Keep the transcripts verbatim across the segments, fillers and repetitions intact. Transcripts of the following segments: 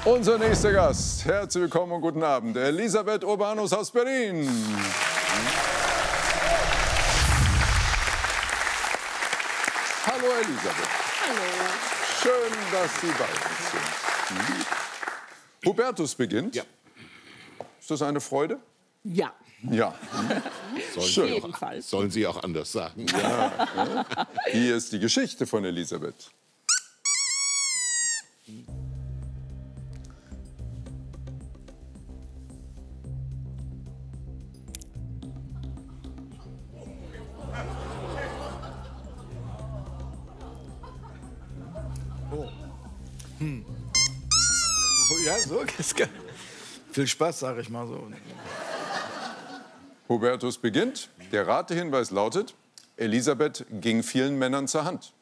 Unser nächster Gast, herzlich willkommen und guten Abend, Elisabeth Urbanus aus Berlin. Hallo Elisabeth. Hallo. Schön, dass Sie bei uns sind. Mhm. Hubertus beginnt. Ja. Ist das eine Freude? Ja. Ja. Sollen, Schön. Sie Jedenfalls. auch, sollen Sie auch anders sagen. Ja, ja. Hier ist die Geschichte von Elisabeth. Oh. Hm. Oh ja, so. Viel Spaß, sage ich mal so. Hubertus beginnt. Der Ratehinweis lautet: Elisabeth ging vielen Männern zur Hand.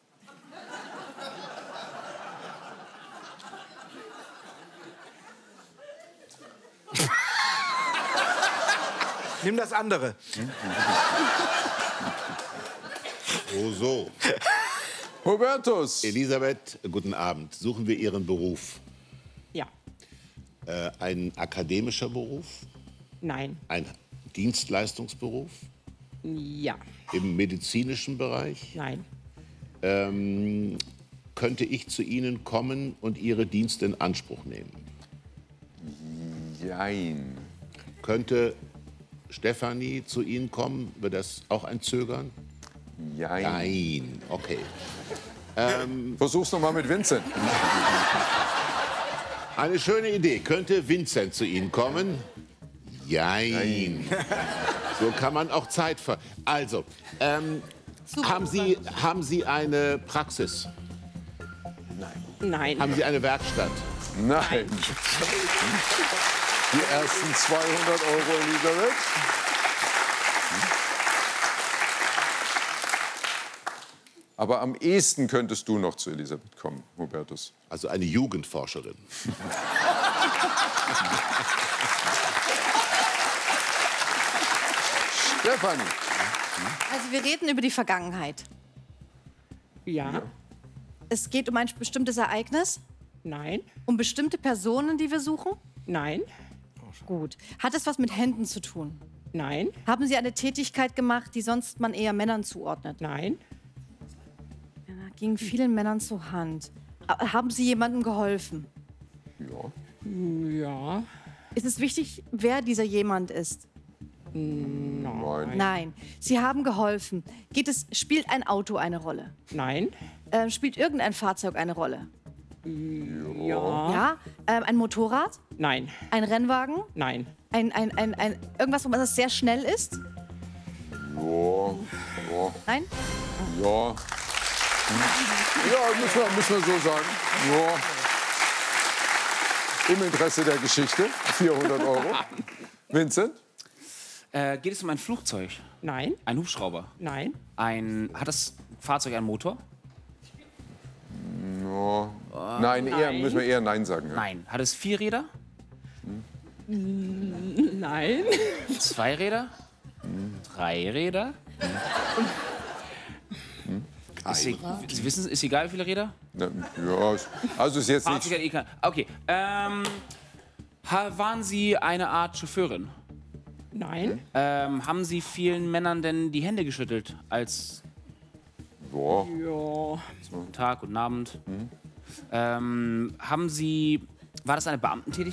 Nimm das andere. Oh so. Hubertus. Elisabeth, guten Abend. Suchen wir Ihren Beruf. Ja. Äh, ein akademischer Beruf? Nein. Ein Dienstleistungsberuf? Ja. Im medizinischen Bereich? Nein. Ähm, könnte ich zu Ihnen kommen und Ihre Dienste in Anspruch nehmen? Jein. Könnte Stefanie zu Ihnen kommen? Wird das auch ein Zögern? Jein. Nein. Okay. Ähm, Versuch's noch mal mit Vincent. Eine schöne Idee. Könnte Vincent zu Ihnen kommen? Jein. So kann man auch Zeit ver... Also, ähm, haben, Sie, haben Sie eine Praxis? Nein. Haben Sie eine Werkstatt? Nein. Die ersten zweihundert Euro, Elisabeth. Aber am ehesten könntest du noch zu Elisabeth kommen, Hubertus. Also eine Jugendforscherin. Stefanie. Also wir reden über die Vergangenheit. Ja. Es geht um ein bestimmtes Ereignis, Nein. um bestimmte Personen, die wir suchen. Nein. Gut. Hat es was mit Händen zu tun? Nein. Haben Sie eine Tätigkeit gemacht, die sonst man eher Männern zuordnet? Nein. Ja, ging vielen Männern zur Hand. A- Haben Sie jemandem geholfen? Ja. Ja. Ist es wichtig, wer dieser jemand ist? Nein. Nein. Sie haben geholfen. Geht es, spielt ein Auto eine Rolle? Nein. Äh, spielt irgendein Fahrzeug eine Rolle? Ja. Ja? Ähm, ein Motorrad? Nein. Ein Rennwagen? Nein. Ein, ein, ein, ein, irgendwas, was sehr schnell ist? Ja. Ja. Nein? Ja. Ja, müssen wir, müssen wir so sagen. Ja. Im Interesse der Geschichte. vierhundert Euro. Vincent? Äh, geht es um ein Flugzeug? Nein. Ein Hubschrauber? Nein. Ein, hat das Fahrzeug einen Motor? Ja. Nein, eher, nein. müssen wir eher Nein sagen. Ja. Nein. Hat es vier Räder? Nein. Zwei Räder? Drei Räder? Ist, e- Sie wissen, ist egal, wie viele Räder? Ja, ja, also ist jetzt Fahrzeug nicht... hat eh kein- Okay. Ähm, ha- waren Sie eine Art Chauffeurin? Nein. Ähm, haben Sie vielen Männern denn die Hände geschüttelt? Als Ja. Ja. Guten Tag, guten Abend. Ähm, haben Sie... War das eine Beamtentätigkeit?